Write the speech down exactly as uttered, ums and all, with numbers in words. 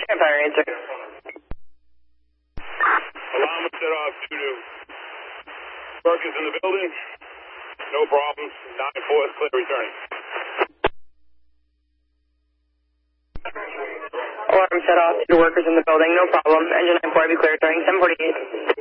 Empire answer. Alarm was set off due to workers in the building. No problems. nine four is clear returning. Alarm set off due to workers in the building. No problem. Engine nine four, be clear returning. seven forty-eight.